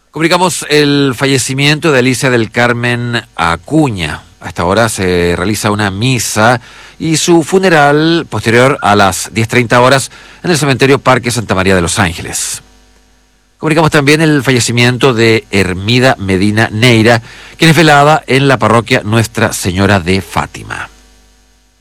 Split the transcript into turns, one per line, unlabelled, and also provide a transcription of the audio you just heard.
Comunicamos el fallecimiento de Alicia del Carmen Acuña. A esta hora se realiza una misa y su funeral posterior a las 10:30 horas en el cementerio Parque Santa María de los Ángeles. Comunicamos también el fallecimiento de Hermida Medina Neira, quien es velada en la parroquia Nuestra Señora de Fátima.